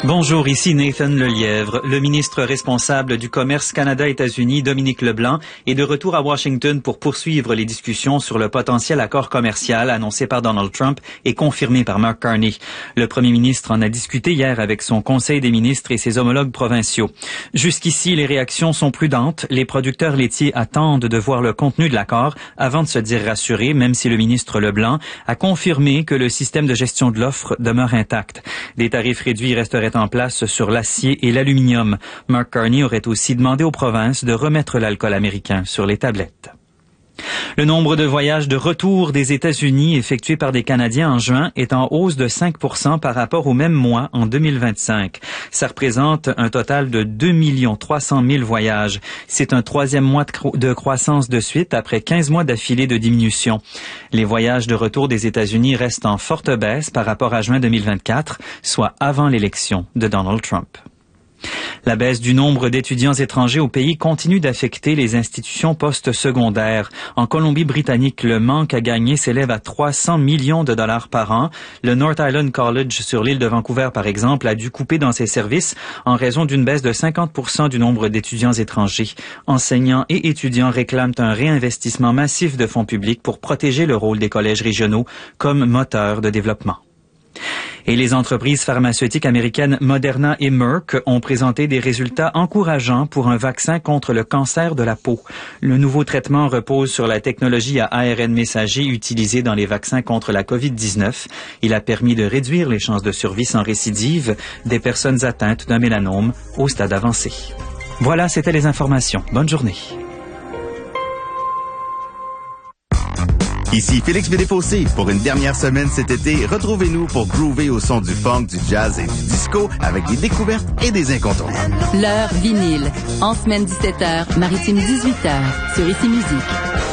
Bonjour, ici Nathan Lelièvre. Le ministre responsable du commerce Canada-États-Unis, Dominique Leblanc, est de retour à Washington pour poursuivre les discussions sur le potentiel accord commercial annoncé par Donald Trump et confirmé par Mark Carney. Le premier ministre en a discuté hier avec son conseil des ministres et ses homologues provinciaux. Jusqu'ici, les réactions sont prudentes. Les producteurs laitiers attendent de voir le contenu de l'accord avant de se dire rassurés, même si le ministre Leblanc a confirmé que le système de gestion de l'offre demeure intact. Des tarifs réduits resteraient en place sur l'acier et l'aluminium. Mark Carney aurait aussi demandé aux provinces de remettre l'alcool américain sur les tablettes. Le nombre de voyages de retour des États-Unis effectués par des Canadiens en juin est en hausse de 5% par rapport au même mois en 2025. Ça représente un total de 2 300 000 voyages. C'est un troisième mois de croissance de suite après 15 mois d'affilée de diminution. Les voyages de retour des États-Unis restent en forte baisse par rapport à juin 2024, soit avant l'élection de Donald Trump. La baisse du nombre d'étudiants étrangers au pays continue d'affecter les institutions postsecondaires. En Colombie-Britannique, le manque à gagner s'élève à 300 millions de dollars par an. Le North Island College sur l'île de Vancouver, par exemple, a dû couper dans ses services en raison d'une baisse de 50% du nombre d'étudiants étrangers. Enseignants et étudiants réclament un réinvestissement massif de fonds publics pour protéger le rôle des collèges régionaux comme moteur de développement. Et les entreprises pharmaceutiques américaines Moderna et Merck ont présenté des résultats encourageants pour un vaccin contre le cancer de la peau. Le nouveau traitement repose sur la technologie à ARN messager utilisée dans les vaccins contre la COVID-19. Il a permis de réduire les chances de survie sans récidive des personnes atteintes d'un mélanome au stade avancé. Voilà, c'était les informations. Bonne journée. Ici Félix Bédéfossé. Pour une dernière semaine cet été, retrouvez-nous pour groover au son du funk, du jazz et du disco avec des découvertes et des incontournables. L'heure vinyle. En semaine 17h, maritime 18h, sur Ici Musique.